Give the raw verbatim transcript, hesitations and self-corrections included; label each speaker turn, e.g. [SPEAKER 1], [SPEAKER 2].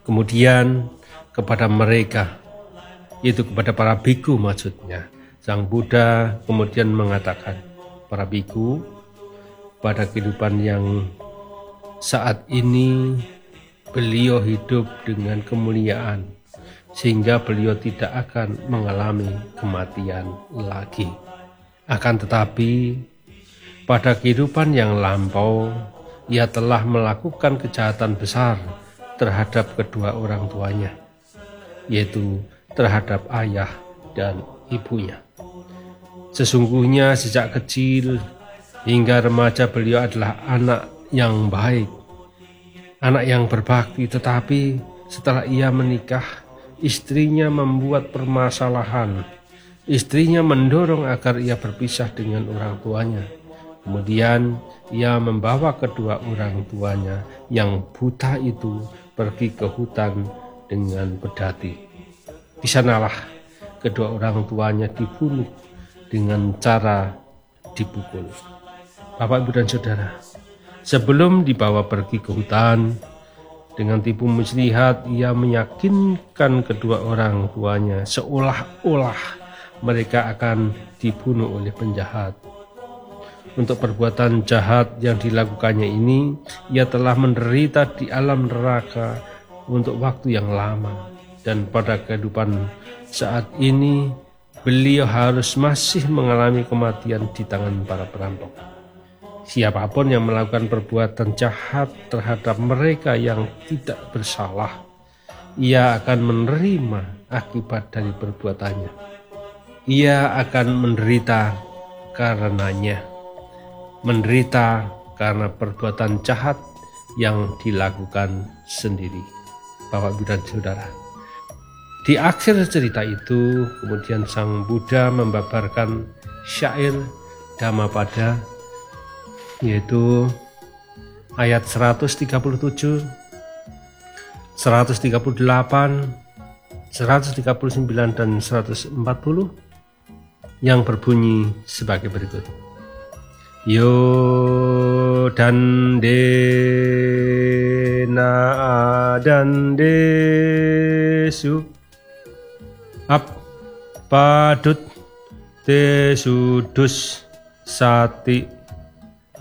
[SPEAKER 1] Kemudian kepada mereka, yaitu kepada para biku maksudnya, Sang Buddha kemudian mengatakan, para biku, pada kehidupan yang saat ini beliau hidup dengan kemuliaan, sehingga beliau tidak akan mengalami kematian lagi. Akan tetapi pada kehidupan yang lampau, ia telah melakukan kejahatan besar terhadap kedua orang tuanya, yaitu terhadap ayah dan ibunya. Sesungguhnya sejak kecil hingga remaja beliau adalah anak yang baik, anak yang berbakti, tetapi setelah ia menikah, istrinya membuat permasalahan. Istrinya mendorong agar ia berpisah dengan orang tuanya. Kemudian ia membawa kedua orang tuanya yang buta itu pergi ke hutan dengan pedati. Di sanalah kedua orang tuanya dibunuh dengan cara dipukul. Bapak, Ibu, dan Saudara, sebelum dibawa pergi ke hutan, dengan tipu muslihat ia meyakinkan kedua orang tuanya seolah-olah mereka akan dibunuh oleh penjahat. Untuk perbuatan jahat yang dilakukannya ini, ia telah menderita di alam neraka untuk waktu yang lama, dan pada kehidupan saat ini beliau harus masih mengalami kematian di tangan para perampok. Siapapun yang melakukan perbuatan jahat terhadap mereka yang tidak bersalah, ia akan menerima akibat dari perbuatannya. Ia akan menderita karenanya, menderita karena perbuatan jahat yang dilakukan sendiri. Bapak, Ibu, dan Saudara, di akhir cerita itu kemudian Sang Buddha membabarkan syair Dhammapada, yaitu ayat seratus tiga puluh tujuh, seratus tiga puluh delapan, seratus tiga puluh sembilan, dan seratus empat puluh, yang berbunyi sebagai berikut. Yo dande na dande su ap padut te sudus sati